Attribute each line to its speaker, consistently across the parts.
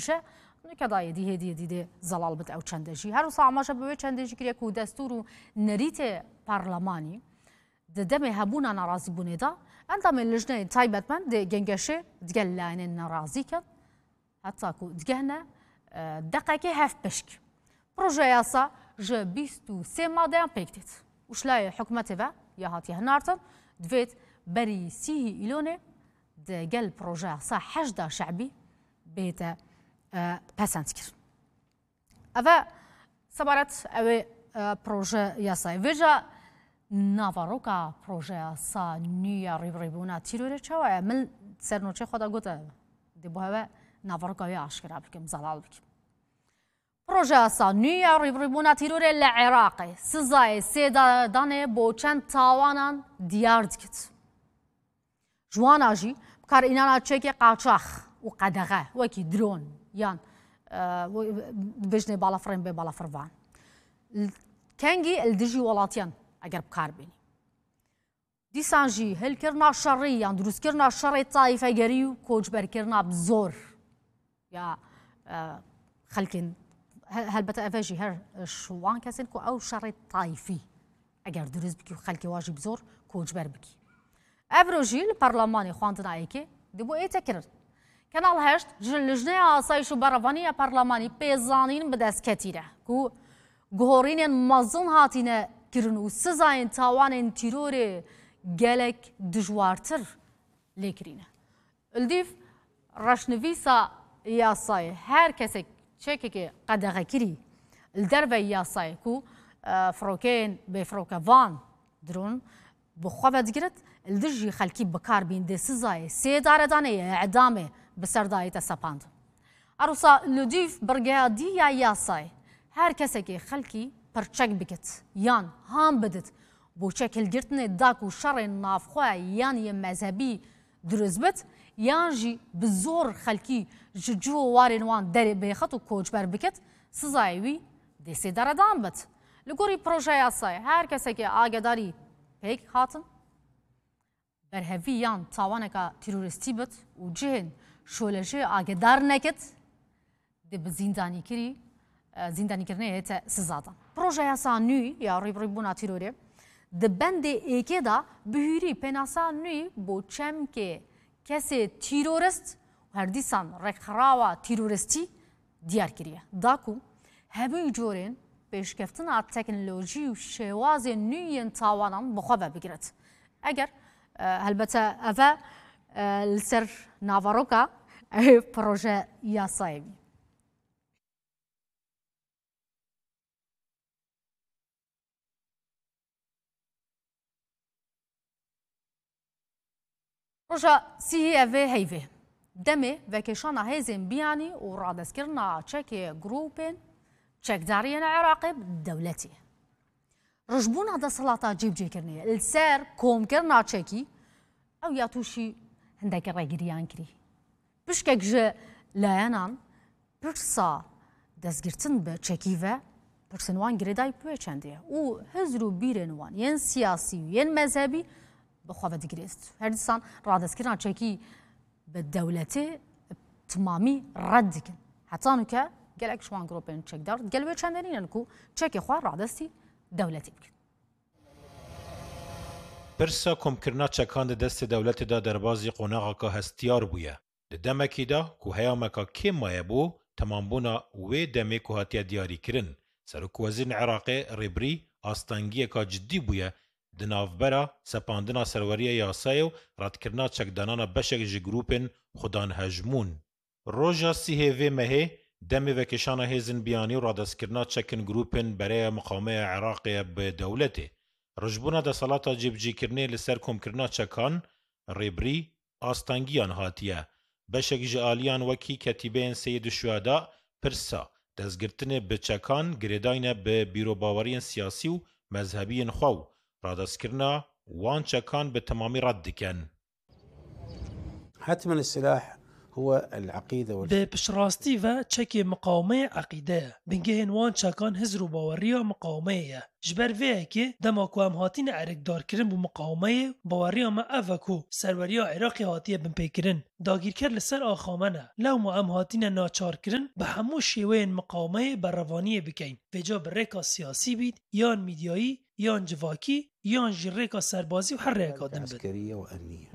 Speaker 1: باشه نکدای دیده زلال بت او چندشی هر ساماشه به چندشی که کو دستور و نریت پارلمانی دم هبونا ناراضی بونه دا اندام اللجنه تایبت من ده جنگشه دقل لاين ناراضی کن حتی کو دقهنا دقیقه هفت بشک پروژه یاسا ج 23 ماده پیکتید وشلای حکومت و یا هاتی هنارتن دوید بری 30 ایلونه دقل پروژه یاسا 18 شعبی بیت پسند کرد. اوه سبارت اوه پروژه یاسای ویجا ناواروکا پروژه یاسا نیا ریبونا تیروره چه و مل سرنوچه خدا گوته دیبوه ناواروکا یا آشکرا بکم زلال بکم. پروژه یاسا نیا ریبونا تیروره لعراقی سزای سیدانه با چند تاوانان دیار دکت. جوان آجی کار اینانا چه قاچاخ و قدغه وکی درون یان بجنه بالا فریم به بالا فروان کنگی الدجی ولاتیان اگر بکار بینی دیسانجی هل کرنا شری یان دروس کرنا شری طایفه گریو کوچبر کرنا بزور یا خلکن هل بتا افجی هر شوان کسین کو او شری طایفی اگر دروس بکی خلکی واجب بزور کوچبر بکی افروجیل پارلمانی خواندنا ایکی دبو ای تکرر کنال هشت لجنه آسایش و بروانی پارلمانی پیزانین به دست کتیره که گهورین مزون هاتین کرن و سزاین تاوان تیرور گلک دجوارتر لیکرینه. الدیف رشنویسا یاسای هر کسی چکی که قدغه کری الدربه یاسای که فروکین به فروکوان درون بخواه دگرد الدجی خلکی بکار بین ده سزای سیداردانه اعدامه بسردایی تسپاند. عروسا لدیف برگادی یا یاسای هر کسی که خلکی پرچک بکت یان هم بدت بو شکل گرتن داکو شر نافخواه یان ی مذهبی دروز بت یان جی بزور خلکی ججو وارن وان در بیخت و کوچبر بکت سزایوی ده سیداردان بت. لگوری پروژه یاسای هر کسی که آگداری پیک هاتن برهوی یان تاوانکا تروریستی بت و جهن شولجه آگدار نکت ده به زندانی کری زندانی کرنه هیت سزادان. پروژه یاسا نوی یا ریبونا تروری ده بند ایکی دا بهیری پناسا نوی بو چم که کسی تروریست و هر دیسان رخراوا تروریستی دیار کریه. داکو همی جورین پیشکفتن تکنولوژی و شواز نوی تاوانان بخواه بگیرد. اگر البته اوه لسر ناواروکا پروژه یاسایی بی. پروژه سیه اوه هیوه دمه وکشان هیزن بیانی و رادس کرنا چک گروپین چکدارین عراقی دولتی. رجبونا دا صلاة جيب جي كرنية السار كوم كرنا تشاكي أو ياتوشي هندك الرجريان كري بشكك جا لايانان برسا دزگرتن بتشاكيفا برسنوان جريداي بوچنديه و هزرو بيرنوان ين سياسي ين مذهبي بخواه دگريست هردسان رادس كرنا تشاكي بالدولتي تمامي ردكن حتى نوكا قالك شوان جروبين تشاك دار قالوا چندنين انكو تشاكي خواه رادستي دولتی بکن.
Speaker 2: پرسا کمکرنا چکان دست دولت دا دربازی قناغا که هستیار بویه. دمکی دا که هیامکا که مایه بو تمام بونا و دمی که هاتیه دیاری کرن. سرک وزیر عراقی ریبری آستانگیه که جدی بویه دنافبرا سپاندنا سروریه یاسایو رادکرنا چکدانانا بشک جگروپن خودان هجمون. روژا سیه و مهه دمی وکشان هیزن بیانی و رادسکرنا چکن گروپن برای مقامه عراقی به دولته. رجبونا دا صلاة جیب جی کرنه لسر کم کرنا چکان ریبری آستانگیان هاتیه. بشک جعالیان وکی کتیبین سید شهدا پرسا دزگرتن به چکان گریداین به بیرو باورین سیاسی و مذهبی خو. رادسکرنا وان چکان به تمامی رد دکن.
Speaker 3: حتما السلاح هو العقيدة
Speaker 4: به پشراستی و چک مقاومه عقیده بنگهن وان چکان هزر و باوریا مقاومه جبر وی که دما کو هم هاتین عرقدار کرن بو مقاومه باوریا ما افکو سروریا عراقی هاتیه بن پیکرن داگیر کر لسر آخامنه لو ما هم هاتین ناچار کرن به همو شیوین مقاومه بروانی بکین وجا برکا سیاسی بید یان میدیایی یان جواکی یان جرکا سربازی و هر ریکا دن بید
Speaker 3: عسكرية وأمنية.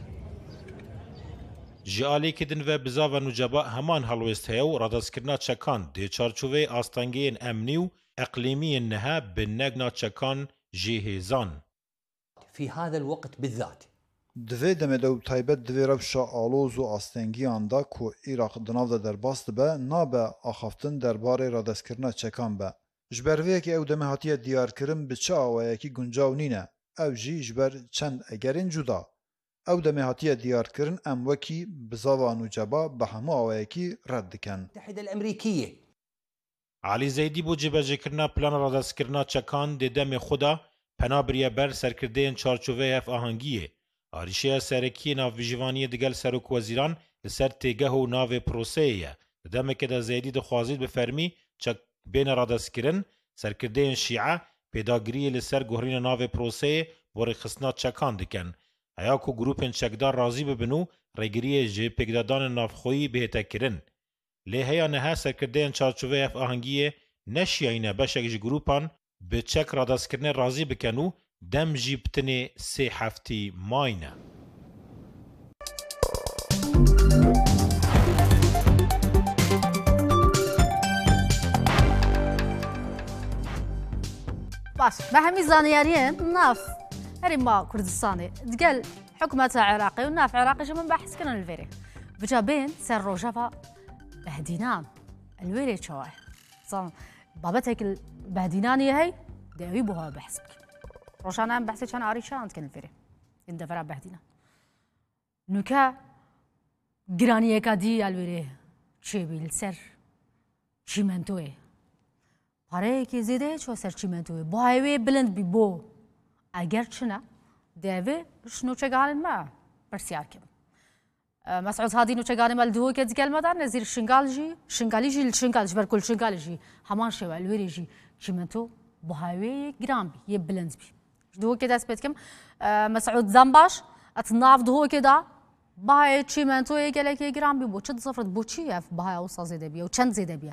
Speaker 2: ji alêkidin ve bizava nûceba heman helwest heye û radestkirina çekan dê çarçoveyê astengiyên emnî û eqlîmiyên niha bi negna çekan jê hêzan.
Speaker 5: في هذا الوقت بالذات
Speaker 6: Divê demê de û taybet divê rewşa aloz û astengiyan da ku Iraq di nav de derbas dibe nabe axaftin derbarê radestkirina çekan be. Ji ber vêyekê ew demê hatiye diyarkirin bi çi awayekî guncaw nîne, ew jî ji ber çend egerên cuda. Ew demê hatiye diyarkirin em wekî bi zava nûceba bi hemû awayekî red dikin.
Speaker 5: المتحدة الأمريكية
Speaker 2: Alî Zeydî bû cibejêkirina plana radestkirina çekan dê demê xwe da pena biriye ber serkirdeyên çarçoveyê hevahangiyê. Arîşeya serekiyê navbijîvaniyê digel Serokweziran li ser têgeh û navê proseyê ye. Di demekê de Zeydî dixwazît bi fermî bêne radestkirin serkirdeyên Şîe pêdagiriyê li ser guherîna navê proseyê bo rêxistina çekan dikin. Heya ku grûpên çekdar razî bibin û rêgiriyê ji pêkdadanên navxweyî bihête kirin. Lê heya niha serkirdeyên çarçoveyê hevahangiyê neşiyayîne beşek ji grûpan bi çek radestkirinê razî bikin û dem jî bitinê sê heftî mayne.
Speaker 1: باش به هەمی زانیاریان ناف هەریما کوردستانی دگەل حکومەتە عێراقی و ناف عێراقیش من بەحسکردن لەوێرێ بجا بێن سەر ڕۆژەڤە بەهدینان لەوێرێ چاوایە بابەتێک بەهدینانی هەی دەوی بۆها بەحس بکەین ڕۆژانە ئەم بەحسی چەند ئاریشان دکەن لەوێرێ ئین دەڤرا بەهدینان نوکە گرانیەکە دی لەوێرێ چێبی لەسەر چیمەنتۆیە پارەیەکی زێدەیە چوە سەر چیمەنتۆیە بۆ هاوێ بلند بی بۆ ئەگەر چنە دەوێ شنوچەگانن مە پرسیارکەم مەسعود هادی نوچەگانی مەل دووەکە دیگەلمەدان نەزیر شنگالیژی شنگالش بەرکل شنگالیژی هەمان شێوە لێرێژی چیمەنتۆ بۆ هاوێیە گران بی یە بلند بی دووەکە دەست پێ بکەم مەسعود زەمباش ئەت ناف دووەکەدا بەهایە چیمەنتۆیە گەلێکی گران بی بۆ چ دزەفرت بۆ چی ئەف بەهایە وسا زێدە بیە و چەند زێدە بیە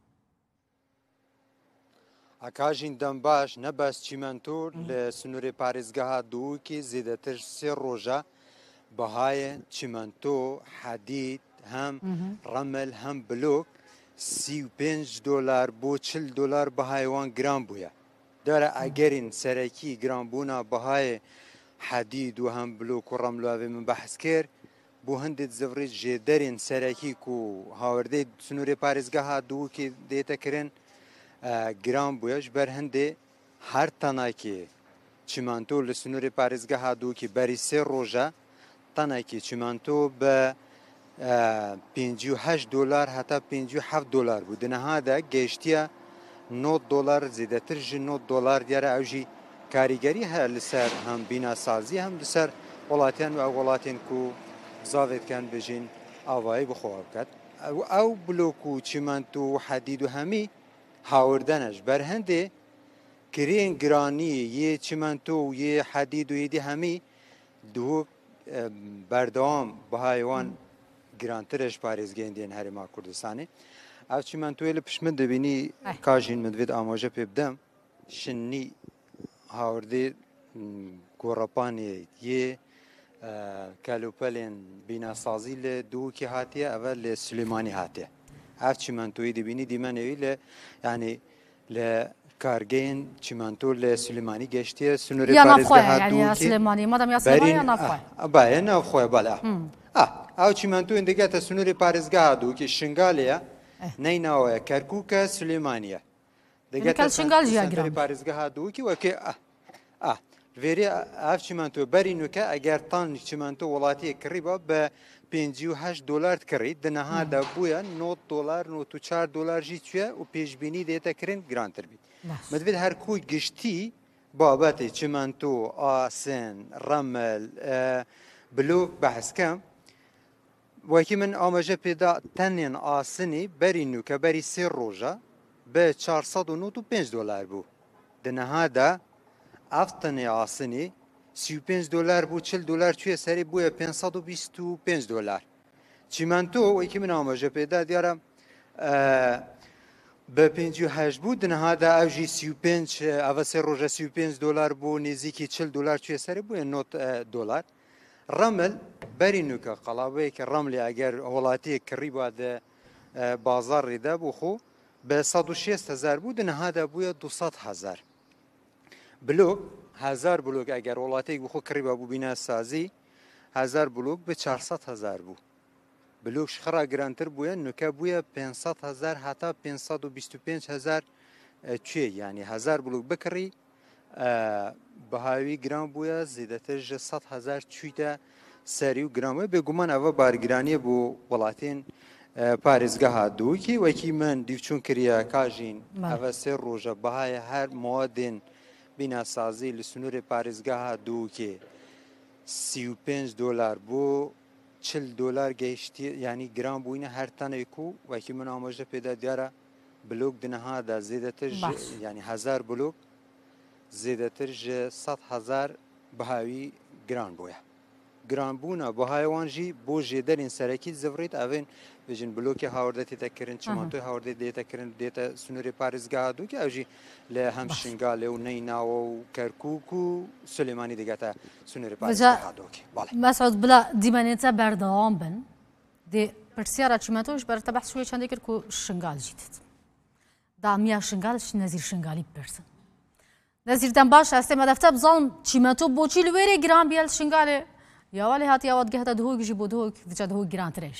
Speaker 7: ئەکاژین دەم باش نەبەست چیمەنتۆر لە سنوورێ پارێزگەها دووکی زیێدەتر سێ ڕۆژە بەهایە چیمەنتۆ حەدید هەم ڕەمل هەم بلۆک $35 بۆ $40 بەهایوان گران بووە دەرە ئەگەرین سەرەکی گرانبوونا بەهایە حەدید و هەم بلۆک و ڕەملاوێ من بەحس کرد بۆ هەندێک زەڤڕێت ژێدەرین سەرەکی و هاوردەی سنوورێ پارێزگەها دووکی دێتەکردن گران بوویش بەر هەندێ هەر تەناکی چیمەنتۆ لە سنوورێ پارێزگەها دووکی بەری سێ ڕۆژە تەناکی چیمەنتۆ بە $58 هەتا $57 بوو دنەهادا گەیشتیە $9 زیدەتر ژ $9 دیارە ئەوژی کاریگەری هەیە لەسەر هەم بیناسازی هەم لەسەر وڵاتیان و ئەو وڵاتێن و زاوێتکان بژین ئاوایی بخۆوە بکات ئەو بلۆک و چیمەنتۆ و حەدید و هەمی هاوردنش بر هنده کرین گرانی یه چیمنتو و یه حدید و یه همی دو بردوام به هایوان گرانترش پارێزگەیەندێن هەرێما کوردستانی ئەو چیمەنتۆیە لە پشمن دەبینی کاژین مدوێت ئاماژە پێ بدەم شنی هاوردێ گۆڕەپانێ یە کەلوپەلێن بیناسازی لە دووکی هاتیە ئەوە لە سلێمانی هاتیە ئەف چیمەنتۆی دەبینی دیمەنەوی لە یعنی لە کارگەین چیمەنتۆ لە سلێمانی گەشتیە سنوورێ پارێزگەها ناوخۆی بەڵا ئەو چیمەنتۆین دەگاتە سنووری پارێزگەها دووکی شنگالەیە نەیناوەیە کەرکووکە سلێمانیە دەگاتە سنووری پارێزگەها دووکی وەکێ vêrê ev çimento berî nuke eger tan çimento welatiyê kirîba bi $58 dikirî di niha de bûye $9 jî çuye û pêşbînî dête kirin girantir bî min divêt her ku giştî babetê çimento asên remel bilûk behs kem وەکی من ئاماژە پێدا تەنێن ئاسنی بەری نوکە بەری سێ ڕۆژە بە 495 دلار بوو دنەهادا ئەف تەنێ ئاسنی 35 دلار بوو 40 دلار توێ سەری بووە 525 دلار چیمەنتۆ وەکی من ئاماژە پێدا دیارە بە 58 بوو دنەهادا ئەوژی 35 ئەوە سێ ڕۆژە 35 دلار بوو نێزیکی 40 دلار توێ سەری بووە 9 دلار ڕەمل بەری نوکە قەڵاوەیەکە ڕەملی ئەگەر وڵاتیە کڕی بادە بازاڕێدا بوو خۆ بە 160,000 بوو دنەهادا بووە 200,000 بلوک 1000 بلوک ئەگەر وڵاتێک بخۆ کڕی با بوو بینە سازی 1000 بلوک بە 400,000 بوو بلوک خڕا گرانتر بووە نوکە بووە 500,000 هەتا 525,000 کوێ یعنی 1000 بلوک بکڕی بەهاوی گران بووە زیدەتر ژە 100,000 چوویتە سەری و گرامە بێگومان ئەوە بارگرانیە بۆ وڵاتێن پارێزگە هاتووکی وەکی من دیوچون کریە کاژین ئەوە سێ ڕۆژە بەهایە هەر موادێن بیناسازی لە سنوورێ پارێزگە هاتووکێ 35 دلار بۆ 40 دلار گەیشتی ینی گران بووینە هەر تەنێک و وەکی من ئاماژە پێدا دیارە بلوک دنەهادا زیدەتر ینی 1000 بلوک زیدەتر ژە 100,000 بەهاوی گران بووە گرانبوونە بۆ هایوانژی بۆ ژێدەرین سەرەکی زەڤڕیت ئەڤێن بژین بلوکی هاوردە تێتەکردن چمانتۆی هاوردە دێتەکردن دێتە سنووری پارێزگا دووکە ئەوژی لە هەم شنگالێ و نەیناوە و کەرکووک و سلێمانی دەگاتە سنووری پارێزگا دووکی
Speaker 1: مەسعود بلا دیمەنێتە بەردەوام بن دێ پرسیارە چیمەتۆش بەرتە بەحث شوێ چەندێک کرد و شنگال ژیتت دامیا شنگالش نەزیر شنگالی بپرسن نەزیردەم باش ئەستێمە دەفتە بزانم چیمەتۆ بۆچی لەوێرێ گران بیل شنگالێ یاوە لێ هاتی یاوەت گەهتە دهۆکیژی بۆ دهۆک دچە دهۆک گرانترێش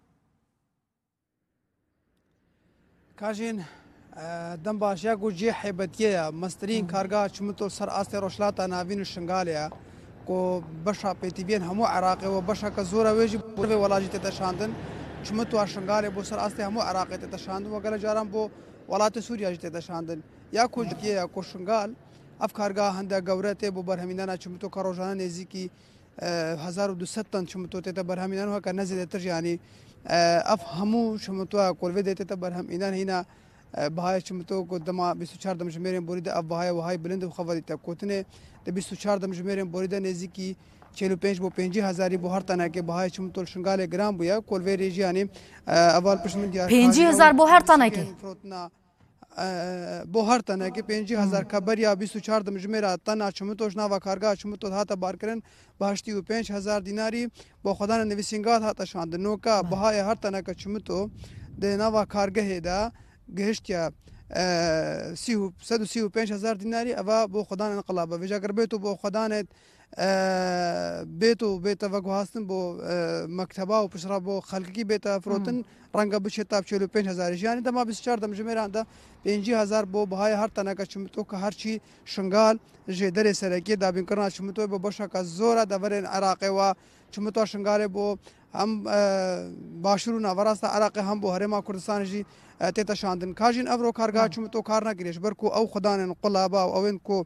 Speaker 8: کاژین دەم باشیا گو جێ حیبەتیەیە مەسترین کارگا چمتۆ سەر ئاستی ڕۆژلاتە ناوین و شنگالەیە کۆ بەشا پێتیبێن هەموو عراقیەوە بەشەکە زۆرە وێژی بڕێ وەڵاژی تێتەشاندن چمتوە شنگالێ بۆ سەر ئاستی هەموو عراقی تێتەشاندن وەگەلە جاران بۆ وڵاتی سووریاژی تێتەشاندن یا کۆجتیەیە کۆ شنگال ئەف کارگا هەندە گەورە تێ بۆ بەرهەمینانە چمتۆ کە ڕۆژانە نێزیکی 1200 تن چمتۆ تێتە بەرهەمینان هەکە نەزیێتتر ینی ئەف هەموو شمتووە کۆلێ دێتێتە بەرهەمینان هینە بەهای چمتۆ دەما 24 دەمژمێرێن بۆریدا ئەف بەهای وهای بلند و خەڤەریتە کۆتنێ دە 24 دەمژمێرێن بۆریدا نێزیکی 45 بۆ 50,000 بۆ هەر تەنەکە بەهای چمتۆ شنگالێ گران بووە کۆلڤێ رێژیانی ئەوال پشمن دیار
Speaker 1: 50,000 بۆ هەر تەنەکە
Speaker 8: بۆ هەر تەنەکە 50,000 کە بەریا 24 دەمژمێرە تەنا چمتۆش ناوە کارگا چمتۆ هاتە بارکردن باشتی و 5,000 دیناری بۆ خۆدانە نویسینگات هاتەشاندنەوەکە بەهای هەر تەنەکە چمتۆ دێ ناوە کارگەهێدا گەهشتە 135,000 دیناری ئەوە بۆ خۆدانە قڵابە وێژەگەر بێت و بۆ خۆدانێت بێت و بێتەوە گوهاستن بۆ مەکتەبا و پشرا بۆ خەلکی بێتە فرۆتن ڕەنگە بچێت تا 45,000 ژیانی دەما 24 دەمژمێراندا 50,000 بۆ بەهای هەر تەنەکە چمتۆ کە هەرچی شنگال ژێدەرێ سەرەکی دابینکردنا چمتۆی بۆ بەشەکە زۆرە دەبەرێن عراقیەوە چمتۆ شنگالێ بۆ هەم باشوور و ناوەڕاستە عراقی هەم بۆ هەرێما کوردستانژی تێتەشاندن کاژین ئەڤڕۆ کارگا چمتۆ کار نەگرێش بەرکو ئەو خوددانێن قوڵابا و ئەوێن کۆ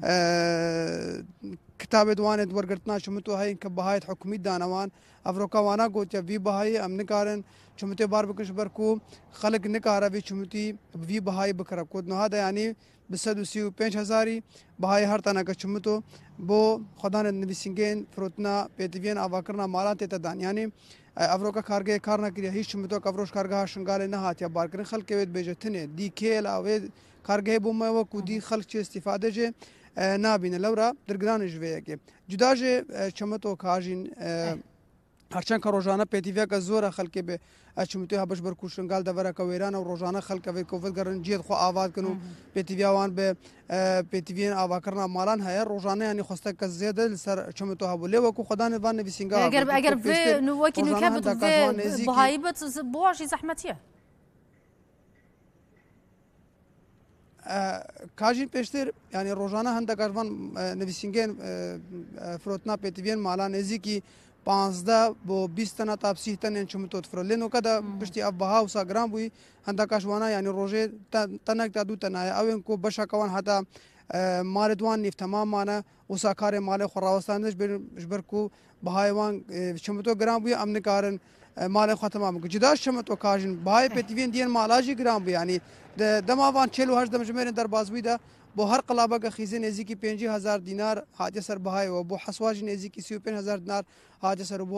Speaker 8: کتابێ دوانێت وەرگرتنا چمتۆ هەین کە بەهایت حکومی دانەوان ئەڤڕۆکەوانە گوتە وی بەهایی ئەم نکارن چمتێ بار بکەش بەرکو خەڵک نکارەوی چمتی وی بەهایی بکرە کۆتنەهادا ینی 135,000 بەهای هەر تەنەکە چمتۆ بۆ خۆدانێت نویسینگەین فرۆتنا پێتیڤێن ئاواکردنا ماڵان تێتەدان ینی ئەڤڕۆکە کارگەیە کار نەکرێ هیچ چمتۆ کە ئەڤڕۆژ کارگەها شنگالێ نەهاتیە بارکردن خەڵکەوێت بێژەتنێ دی کێل ئاوێ کارگەی بوومە وەکو دی خەڵک چی استیفادەژێ نابینە لەورە درگرانی ژوەیەکێ جوداژێ چمتۆ کاژین هەرچەند کە ڕۆژانە پێتیڤەکە زۆرە خەڵکێ بێ چمتوی هەبش بەرکو شنگال دەبەرەکە وێرانە و ڕۆژانە خەڵکەوێت کۆڤگەڕن جێت خۆ ئاواتکن و پێتیڤیاوان بێ پێتیڤێن ئاواکردنا ماڵان هەیە ڕۆژانەیانی خۆستە کە زیێدە لەسەر چمتۆ هەبوو لێ وەکو خۆدانێوان نویسینگا
Speaker 1: ئەگەر وەکی نوکە بەهایی بێت بۆشی زەحمەتیە
Speaker 8: کاژین پێشتر ینی ڕۆژانە هەندێکاران نویسینگەن فرۆتنا پێتیڤێن ماڵان نێزیکی 15 بۆ 20 تەنە تا 30 تەنێن چمتۆ فرۆ لێنەوەکەدا پشتی ئەف بەها و ساگران بووی هەندە کاشوانە ینی ڕۆژێ تەنێک تا دوو تەنایە ئەوێن کۆ بەشەکەوان هەتا مالێ دوان نیفتەمامانە وساکارێ ماڵێ خۆڕاوەستانش بەرکو بهای وان شمتو گرام بوی امن کارن مال ختم بکو جدا شمتو کاجن بهای پتیوین دین مالاجی گرام بو یعنی دما وان 48 دم جمهور در بازوی ده بو هر قلابه که خیزه نزدیکی 50,000 دینار حاجه سر بهای و بو حسواج نزدیکی 35,000 دینار حاجه سر بو